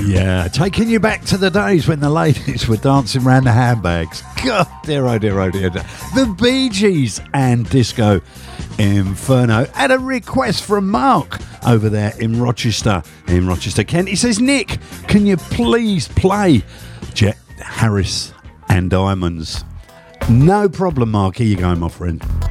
Yeah, taking you back to the days when the ladies were dancing around the handbags. God, dear, oh dear, oh dear. The Bee Gees and Disco Inferno. Had a request from Mark over there in Rochester, Kent. He says, Nick, can you please play Jet Harris and Diamonds? No problem, Mark. Here you go, my friend.